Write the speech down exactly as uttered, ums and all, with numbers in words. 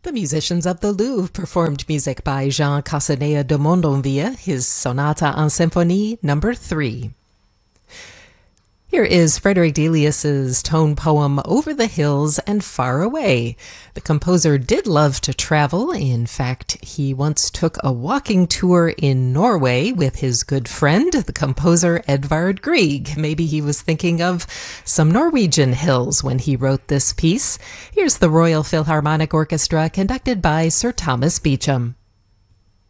The musicians of the Louvre performed music by Jean Castaneda de Mondonville, his Sonata en Symphonie number three. Here is Frederick Delius's tone poem Over the Hills and Far Away. The composer did love to travel. In fact, he once took a walking tour in Norway with his good friend, the composer Edvard Grieg. Maybe he was thinking of some Norwegian hills when he wrote this piece. Here's the Royal Philharmonic Orchestra conducted by Sir Thomas Beecham.